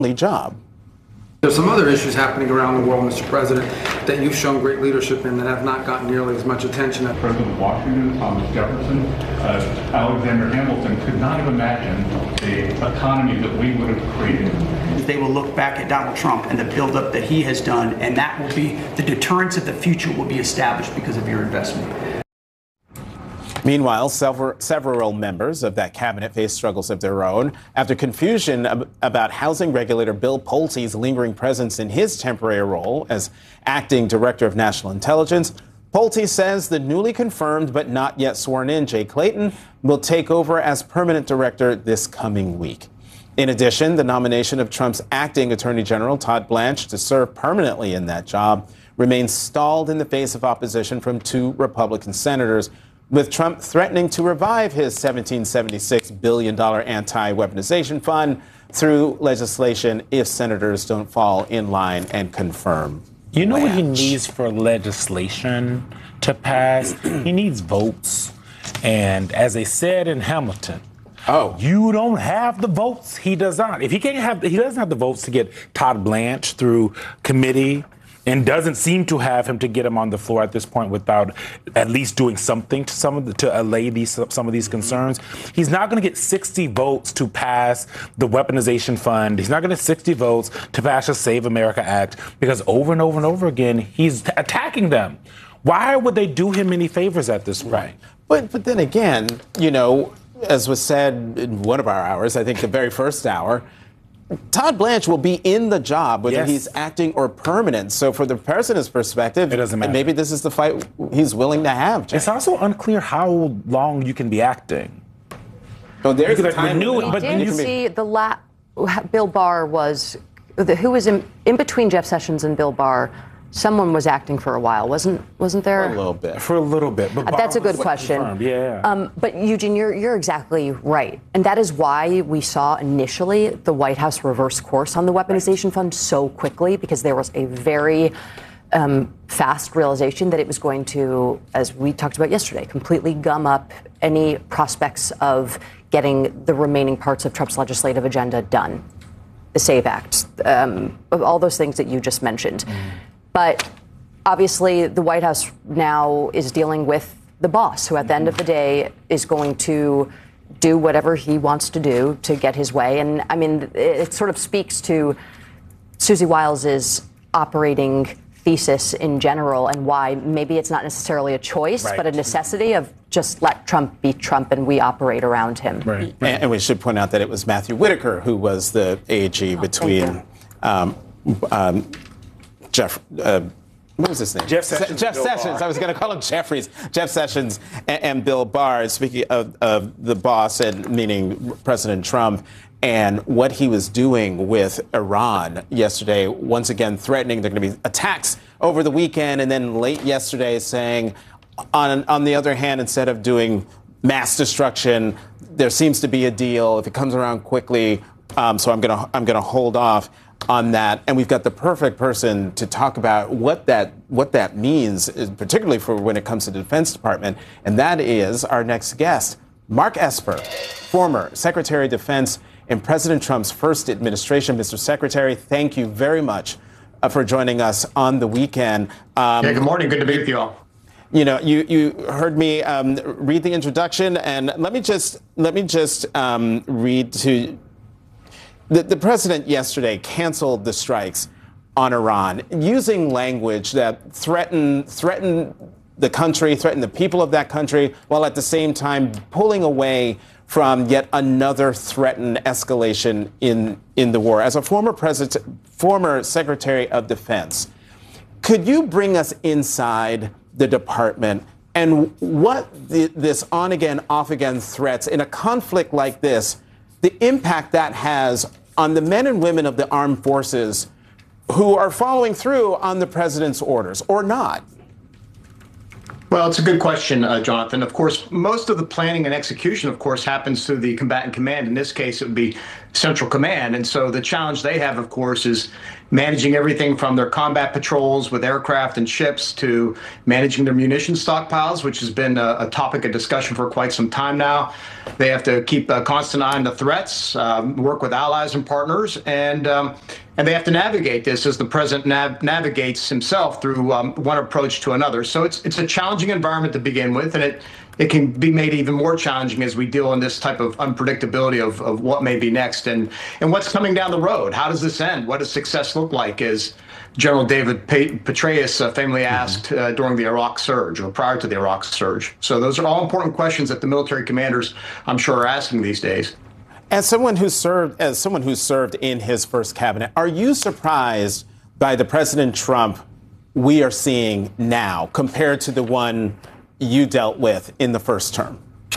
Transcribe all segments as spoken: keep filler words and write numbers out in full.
job. There's some other issues happening around the world, Mister President, that you've shown great leadership in that have not gotten nearly as much attention. President Washington, Thomas Jefferson, uh, Alexander Hamilton could not have imagined the economy that we would have created. They will look back at Donald Trump and the buildup that he has done, and that will be the deterrence of the future will be established because of your investment. Meanwhile, several, several members of that cabinet face struggles of their own after confusion ab- about housing regulator Bill Pulte's lingering presence in his temporary role as acting director of national intelligence. Pulte says the newly confirmed but not yet sworn in Jay Clayton will take over as permanent director this coming week. In addition, the nomination of Trump's acting attorney general Todd Blanche to serve permanently in that job remains stalled in the face of opposition from two Republican senators, with Trump threatening to revive his seventeen seventy-six billion dollars anti-weaponization fund through legislation if senators don't fall in line and confirm. You know Blanche. what he needs for legislation to pass? He needs votes. And as they said in Hamilton, oh, you don't have the votes. He does not. If he can't have, he doesn't have the votes to get Todd Blanche through committee, and doesn't seem to have him to get him on the floor at this point without at least doing something to some of the, to allay these some of these concerns. He's not going to get sixty votes to pass the weaponization fund. He's not going to get sixty votes to pass the Save America Act because over and over and over again he's t- attacking them. Why would they do him any favors at this point? Right. But but then again, you know, as was said in one of our hours, I think the very first hour, Todd Blanche will be in the job whether yes. he's acting or permanent. So from the president's perspective, it doesn't matter. Maybe this is the fight he's willing to have. Jay. It's also unclear how long you can be acting. Oh, there's a like time renew it. But did you see the la- Bill Barr was the, who was in, in between Jeff Sessions and Bill Barr. Someone was acting for a while, wasn't wasn't there? For a little bit. For a little bit. But uh, that's a good question. Yeah. Um, but Eugene, you're you're exactly right, and that is why we saw initially the White House reverse course on the weaponization right. fund so quickly, because there was a very um, fast realization that it was going to, as we talked about yesterday, completely gum up any prospects of getting the remaining parts of Trump's legislative agenda done, the SAVE Act, um, all those things that you just mentioned. Mm. But obviously, the White House now is dealing with the boss, who at the end of the day is going to do whatever he wants to do to get his way. And I mean, it sort of speaks to Susie Wiles's operating thesis in general and why maybe it's not necessarily a choice, right. but a necessity of just let Trump be Trump and we operate around him. Right. And, and we should point out that it was Matthew Whitaker who was the A G oh, between um, um, Jeff, uh, what was his name? Jeff Sessions. Se- Jeff Sessions. Barr. I was going to call him Jeffries. Jeff Sessions and, and Bill Barr. Speaking of, of the boss, and meaning President Trump, and what he was doing with Iran yesterday, once again threatening there are going to be attacks over the weekend, and then late yesterday saying, on on the other hand, instead of doing mass destruction, there seems to be a deal if it comes around quickly. Um, so I'm going to I'm going to hold off on that, and we've got the perfect person to talk about what that what that means, particularly for when it comes to the Defense Department, and that is our next guest, Mark Esper, former Secretary of Defense in President Trump's first administration. Mister Secretary, thank you very much uh, for joining us on the weekend. Um, yeah, good morning. Good to be with you all. You know, you, you heard me um, read the introduction, and let me just let me just um, read to. The, the president yesterday canceled the strikes on Iran using language that threatened threatened the country, threatened the people of that country, while at the same time pulling away from yet another threatened escalation in, in the war. As a former president, former Secretary of Defense, could you bring us inside the department and what the, this on-again, off-again threats in a conflict like this, the impact that has on the men and women of the armed forces who are following through on the president's orders, or not? Well, it's a good question, uh, Jonathan. Of course, most of the planning and execution, of course, happens through the combatant command. In this case, it would be Central Command. And so the challenge they have, of course, is managing everything from their combat patrols with aircraft and ships to managing their munition stockpiles, which has been a, a topic of discussion for quite some time now. They have to keep a constant eye on the threats, um, work with allies and partners, and um, and they have to navigate this as the president nav- navigates himself through um, one approach to another. So it's it's a challenging environment to begin with, and it it can be made even more challenging as we deal in this type of unpredictability of, of what may be next and and what's coming down the road. How does this end? What does success look like? As General David Petraeus uh, famously asked uh, during the Iraq surge or prior to the Iraq surge. So those are all important questions that the military commanders, I'm sure, are asking these days. As someone who served, as someone who served in his first cabinet, are you surprised by the President Trump we are seeing now compared to the one you dealt with in the first term?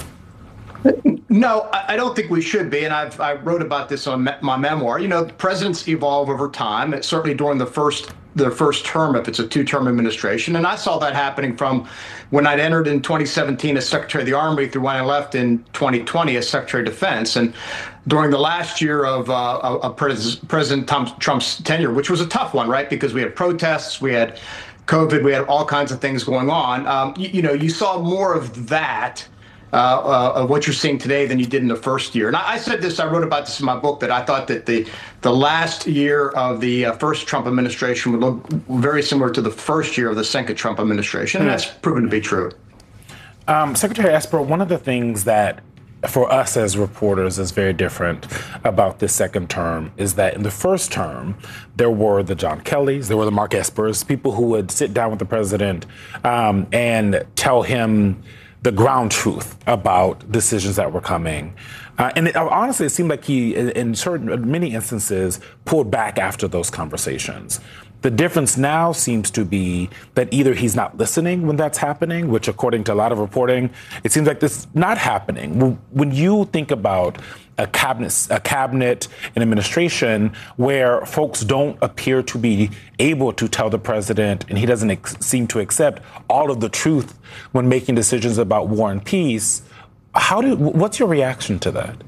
No, I don't think we should be, and I've I wrote about this on me- my memoir. You know, presidents evolve over time. It's certainly during the first the first term, if it's a two-term administration, and I saw that happening from when I'd entered in twenty seventeen as Secretary of the Army through when I left in twenty twenty as Secretary of Defense, and during the last year of, uh, of Pres- President Tom, Trump's tenure, which was a tough one, right? Because we had protests, we had COVID, we had all kinds of things going on. Um, you, you know, you saw more of that. Uh, uh, of what you're seeing today than you did in the first year. And I, I said this, I wrote about this in my book, that I thought that the the last year of the uh, first Trump administration would look very similar to the first year of the second Trump administration. And that's proven to be true. Um, Secretary Esper, one of the things that for us as reporters is very different about this second term is that in the first term, there were the John Kellys, there were the Mark Espers, people who would sit down with the president um, and tell him the ground truth about decisions that were coming. Uh, and it, honestly, it seemed like he, in certain many instances, pulled back after those conversations. The difference now seems to be that either he's not listening when that's happening, which according to a lot of reporting, it seems like this is not happening. When you think about a cabinet, a cabinet, an administration where folks don't appear to be able to tell the president, and he doesn't ex- seem to accept all of the truth when making decisions about war and peace, how do, what's your reaction to that?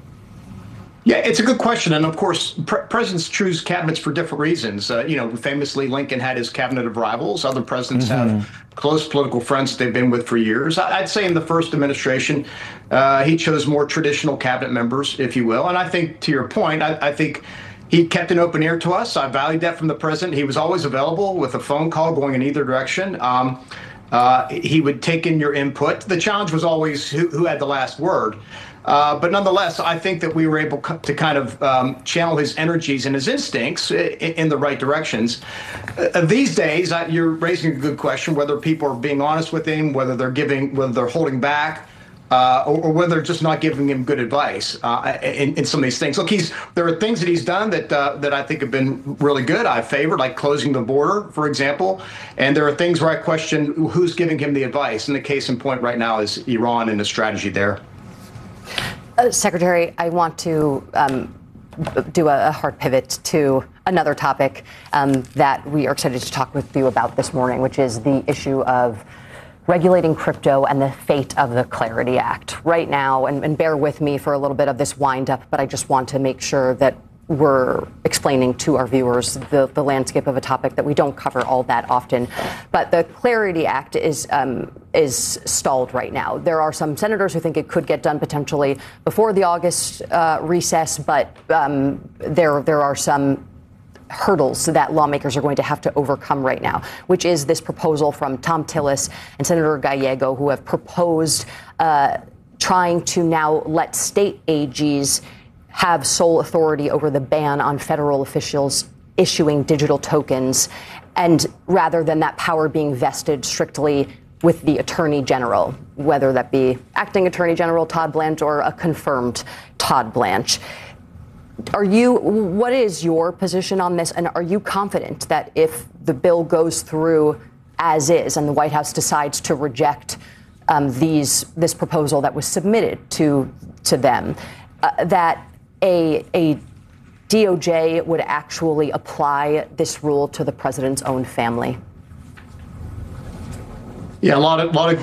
Yeah, it's a good question. And of course, pre- presidents choose cabinets for different reasons. Uh, you know, famously, Lincoln had his cabinet of rivals. Other presidents mm-hmm. have close political friends they've been with for years. I- I'd say in the first administration, uh, he chose more traditional cabinet members, if you will. And I think, to your point, I, I think he kept an open ear to us. I valued that from the president. He was always available with a phone call going in either direction. Um, uh, he would take in your input. The challenge was always who, who had the last word. Uh, but nonetheless, I think that we were able to kind of um, channel his energies and his instincts in, in the right directions. Uh, these days, uh, you're raising a good question, whether people are being honest with him, whether they're giving, whether they're holding back, uh, or, or whether they're just not giving him good advice uh, in, in some of these things. Look, he's there are things that he's done that uh, that I think have been really good. I've favored, like closing the border, for example. And there are things where I question who's giving him the advice. And the case in point right now is Iran and the strategy there. Uh, Secretary, I want to um, do a, a hard pivot to another topic um, that we are excited to talk with you about this morning, which is the issue of regulating crypto and the fate of the Clarity Act. Right now, and, and bear with me for a little bit of this wind-up, but I just want to make sure that we're explaining to our viewers the, the landscape of a topic that we don't cover all that often. But the Clarity Act is um, is stalled right now. There are some senators who think it could get done potentially before the August uh, recess, but um, there there are some hurdles that lawmakers are going to have to overcome right now, which is this proposal from Thom Tillis and Senator Gallego, who have proposed uh, trying to now let state A Gs have sole authority over the ban on federal officials issuing digital tokens, and rather than that power being vested strictly with the Attorney General, whether that be acting Attorney General Todd Blanche or a confirmed Todd Blanche. Are you, what is your position on this, and are you confident that if the bill goes through as is and the White House decides to reject um, these this proposal that was submitted to to them, uh, that A, a D O J would actually apply this rule to the president's own family? Yeah, a lot of lot of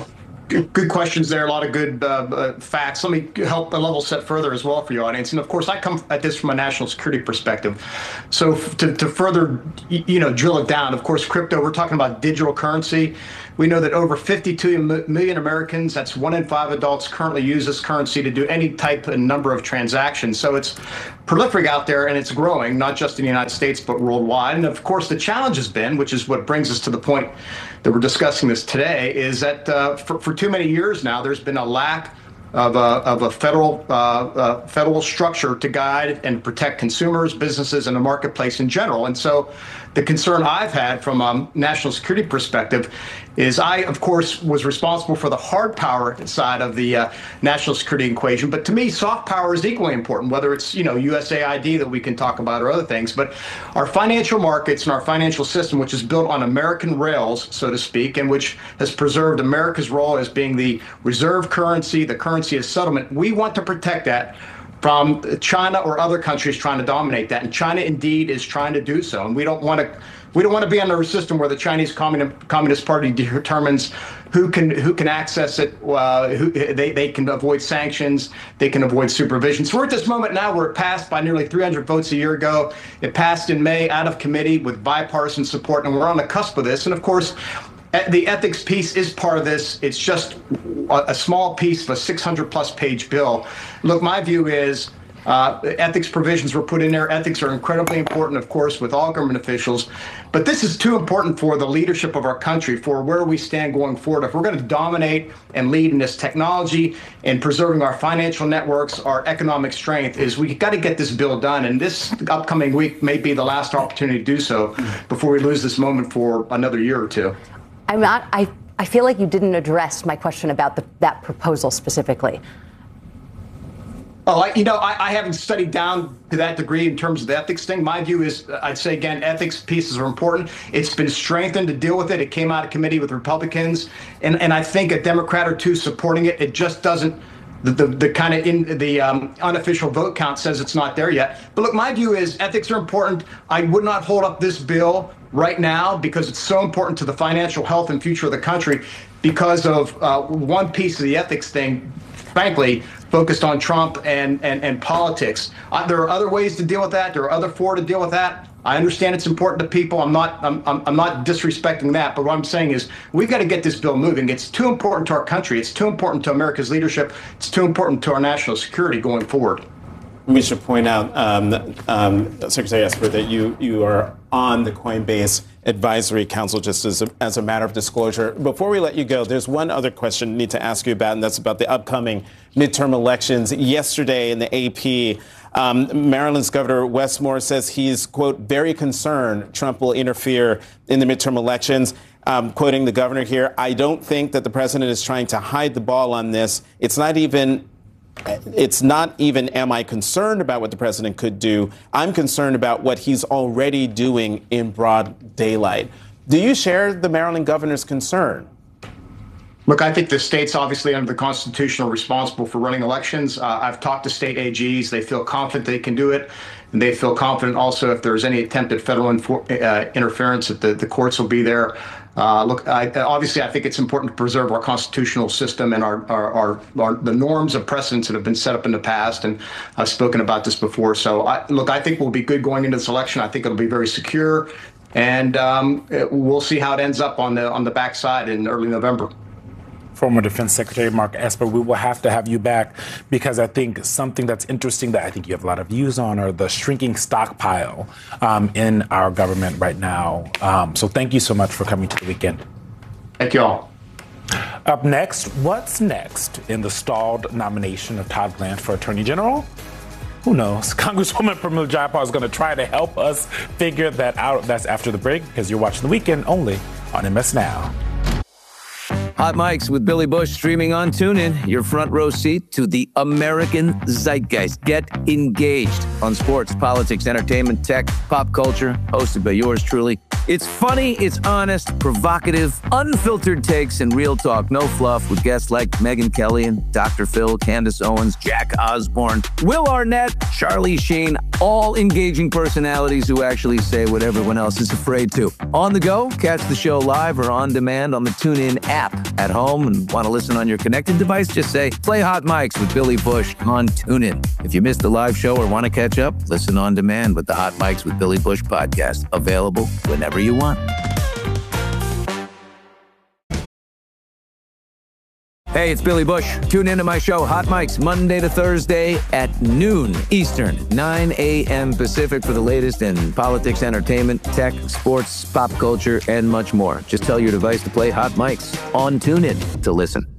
Good, good questions there. A lot of good uh, uh, facts. Let me help a level set further as well for your audience. And of course, I come at this from a national security perspective. So to, to further, you know, drill it down, of course, crypto, we're talking about digital currency. We know that over fifty-two million Americans, that's one in five adults, currently use this currency to do any type and number of transactions. So it's prolific out there, and it's growing, not just in the United States, but worldwide. And of course, the challenge has been, which is what brings us to the point that we're discussing this today, is that uh, for, for too many years now, there's been a lack of a, of a federal uh, uh, federal structure to guide and protect consumers, businesses, and the marketplace in general. And so the concern I've had from a national security perspective is I, of course, was responsible for the hard power side of the uh, national security equation. But to me, soft power is equally important, whether it's, you know, U S A I D that we can talk about or other things. But our financial markets and our financial system, which is built on American rails, so to speak, and which has preserved America's role as being the reserve currency, the currency of settlement, we want to protect that from China or other countries trying to dominate that. And China indeed is trying to do so. And we don't want to we don't want to be under a system where the Chinese Communist Communist Party determines who can who can access it, uh, who, they, they can avoid sanctions, they can avoid supervision. So we're at this moment now where it passed by nearly three hundred votes a year ago. It passed in May out of committee with bipartisan support, and we're on the cusp of this. And of course, the ethics piece is part of this. It's just a small piece of a six hundred plus page bill. Look, my view is uh, ethics provisions were put in there. Ethics are incredibly important, of course, with all government officials. But this is too important for the leadership of our country, for where we stand going forward. If we're going to dominate and lead in this technology and preserving our financial networks, our economic strength, is we got to get this bill done. And this upcoming week may be the last opportunity to do so before we lose this moment for another year or two. I'm not, I, I feel like you didn't address my question about the, that proposal specifically. Oh, I, you know, I, I haven't studied down to that degree in terms of the ethics thing. My view is, I'd say, again, ethics pieces are important. It's been strengthened to deal with it. It came out of committee with Republicans. And, and I think a Democrat or two supporting it, it just doesn't, the, the, the kind of in the um, unofficial vote count says it's not there yet. But look, my view is ethics are important. I would not hold up this bill right now because it's so important to the financial health and future of the country because of uh, one piece of the ethics thing, frankly, focused on Trump and, and, and politics. Uh, there are other ways to deal with that. There are other four to deal with that. I understand it's important to people. I'm not I'm, I'm, I'm not disrespecting that. But what I'm saying is we've got to get this bill moving. It's too important to our country. It's too important to America's leadership. It's too important to our national security going forward. We should point out, um, um, Secretary Esper, that you, you are on the Coinbase Advisory Council, just as a, as a matter of disclosure. Before we let you go, there's one other question I need to ask you about, and that's about the upcoming midterm elections. Yesterday in the A P, um, Maryland's Governor Wes Moore says he's, quote, very concerned Trump will interfere in the midterm elections. Um, quoting the governor here, I don't think that the president is trying to hide the ball on this. It's not even It's not even, am I concerned about what the president could do? I'm concerned about what he's already doing in broad daylight. Do you share the Maryland governor's concern? Look, I think the state's obviously under the Constitution responsible for running elections. Uh, I've talked to state A Gs. They feel confident they can do it. And they feel confident also if there's any attempt at federal infor- uh, interference, that the, the courts will be there. Uh, look, I, obviously, I think it's important to preserve our constitutional system and our, our, our, our the norms of precedents that have been set up in the past. And I've spoken about this before. So, I, look, I think we'll be good going into this election. I think it'll be very secure. And um, it, we'll see how it ends up on the on the backside in early November. Former Defense Secretary Mark Esper, we will have to have you back because I think something that's interesting that I think you have a lot of views on are the shrinking stockpile um, in our government right now. Um, so thank you so much for coming to the weekend. Thank you all. Up next, what's next in the stalled nomination of Todd Blanche for Attorney General? Who knows? Congresswoman Pramila Jayapal is going to try to help us figure that out. That's after the break because you're watching The Weekend only on M S Now. Hot Mics with Billy Bush streaming on TuneIn. Your front row seat to the American zeitgeist. Get engaged on sports, politics, entertainment, tech, pop culture. Hosted by yours truly. It's funny, it's honest, provocative, unfiltered takes, and real talk. No fluff with guests like Megyn Kelly and Doctor Phil, Candace Owens, Jack Osborne, Will Arnett, Charlie Sheen. all engaging personalities who actually say what everyone else is afraid to. On the go, catch the show live or on demand on the TuneIn app. At home and want to listen on your connected device, just say, play Hot Mics with Billy Bush on TuneIn. If you missed the live show or want to catch up, listen on demand with the Hot Mics with Billy Bush podcast. Available whenever you want. Hey, it's Billy Bush. Tune into my show, Hot Mics, Monday to Thursday at noon Eastern, nine a.m. Pacific for the latest in politics, entertainment, tech, sports, pop culture, and much more. Just tell your device to play Hot Mics on TuneIn to listen.